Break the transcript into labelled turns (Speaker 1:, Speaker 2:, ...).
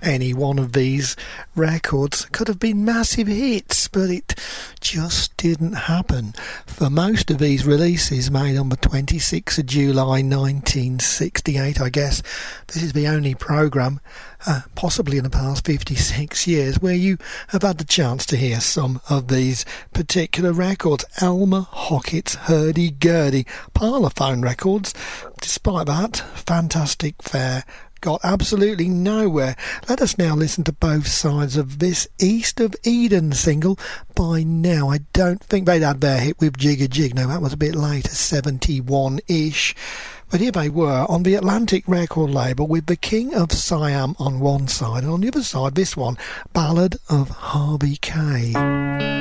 Speaker 1: Any one of these records could have been massive hits, but it just didn't happen. For most of these releases made on the 26th of July 1968, I guess, this is the only programme, possibly in the past 56 years, where you have had the chance to hear some of these particular records. Elmer Hockett's Hurdy-Gurdy Parlophone records. Despite that, fantastic fare. Got absolutely nowhere. Let us now listen to both sides of this East of Eden single. By now, I don't think they'd had their hit with Jig a Jig. No, that was a bit later, 71-ish. But here they were on the Atlantic record label with The King of Siam on one side, and on the other side, this one, Ballad of Harvey Kay.